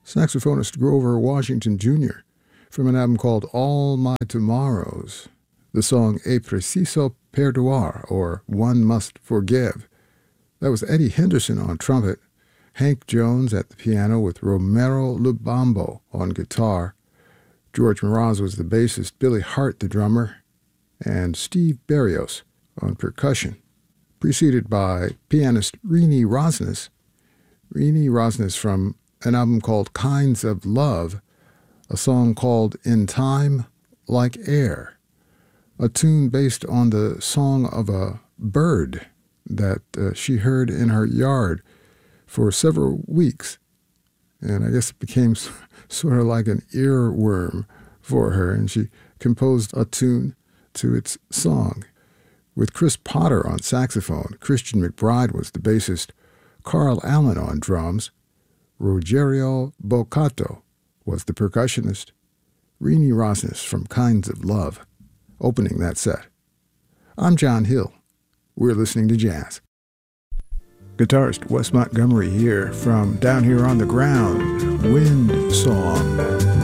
saxophonist Grover Washington Jr. from an album called All My Tomorrows, the song E Preciso Perdoar, or One Must Forgive. That was Eddie Henderson on trumpet, Hank Jones at the piano with Romero Lubambo on guitar. George Mraz was the bassist, Billy Hart the drummer, and Steve Berrios on percussion, preceded by pianist Rini Rosnes. Rini Rosnes from an album called Kinds of Love, a song called In Time Like Air, a tune based on the song of a bird that she heard in her yard for several weeks. And I guess it became sort of like an earworm for her, and she composed a tune to its song. With Chris Potter on saxophone, Christian McBride was the bassist, Carl Allen on drums, Rogerio Boccato was the percussionist, Rini Rosnes from Kinds of Love opening that set. I'm John Hill. We're listening to jazz. Guitarist Wes Montgomery here from Down Here on the Ground, Wind Song.